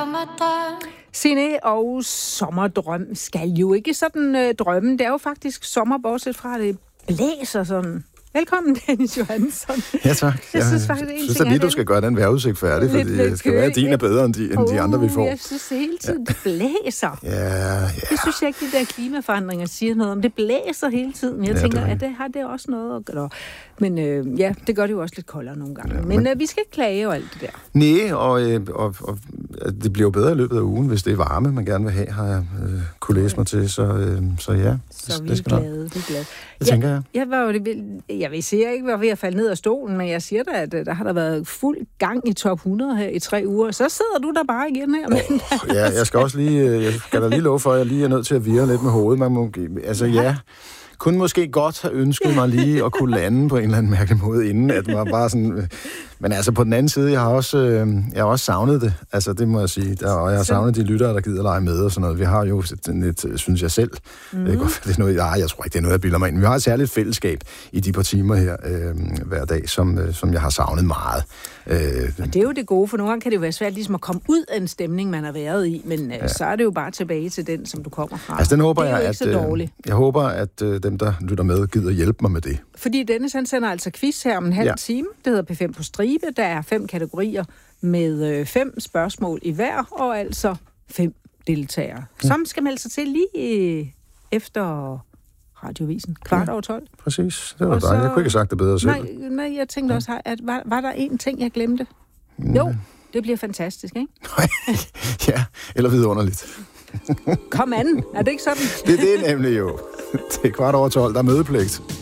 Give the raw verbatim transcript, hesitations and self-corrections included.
Signe og sommerdrøm skal jo ikke sådan øh, drømme. Det er jo faktisk sommer, bortset fra, at det blæser sådan. Velkommen, Dennis Johansson. Ja, tak. Jeg synes faktisk, jeg synes, at lige, du skal gøre den vejrudsigt færdig, fordi det skal være, at din er bedre end de, end de andre, vi får. Jeg synes det hele tiden, det blæser. Ja, ja. Det synes jeg ikke, de der klimaforandringer siger noget om. Det blæser hele tiden. Jeg ja, tænker, det at det har det også noget at gøre. Men øh, ja, det gør det jo også lidt koldere nogle gange. Ja, men men øh, vi skal ikke klage og alt det der. Nej, og, øh, og, og det bliver jo bedre i løbet af ugen, hvis det er varme, man gerne vil have, har jeg øh, kunne læse mig til. Så, øh, så ja, så det, vi det skal er glade, vi er glade. Det tænker jeg. Jeg, var jo, jeg vil sige, jeg ikke var ved at falde ned af stolen, men jeg siger da, at der har der været fuld gang i top hundrede her i tre uger. Så sidder du der bare igen her. Men... Oh, ja, jeg skal også lige, jeg skal da lige love for, at jeg lige er nødt til at virre lidt med hovedet. Man må, altså ja, ja kunne måske godt have ønsket mig lige at kunne lande på en eller anden mærkelig måde, inden at man bare sådan... Men altså på den anden side, jeg har også, øh, jeg har også savnet det. Altså det må jeg sige. Der, og jeg har savnet de lyttere, der gider lege med og sådan noget. Vi har jo et, et synes jeg selv, mm. det er godt, det er noget, nej, jeg tror ikke, det er noget, jeg bilder mig ind. Vi har et særligt fællesskab i de par timer her øh, hver dag, som, øh, som jeg har savnet meget. Øh, og det er jo det gode, for nogle gange kan det jo være svært ligesom at komme ud af en stemning, man har været i, men øh, ja. så er det jo bare tilbage til den, som du kommer fra. Altså den håber det er jeg, jo at, ikke så dårligt. Jeg håber, at øh, dem, der lytter med, gider hjælpe mig med det. Fordi Dennis, han sender altså quiz her om en halv ja. time. Det hedder P fem på stribe. Der er fem kategorier med øh, fem spørgsmål i hver, og altså fem deltagere, ja. som skal melde sig til lige øh, efter radiovisen. Kvart ja. over tolv. Præcis. Det var dig. Jeg kunne ikke have sagt det bedre selv. Nej, nej jeg tænkte ja. også, at var, var der en ting, jeg glemte? Mm. Jo, det bliver fantastisk, ikke? Ja, eller vidunderligt. Kom an, er det ikke sådan? Det er det nemlig jo. Det er kvart over tolv, der er mødepligt.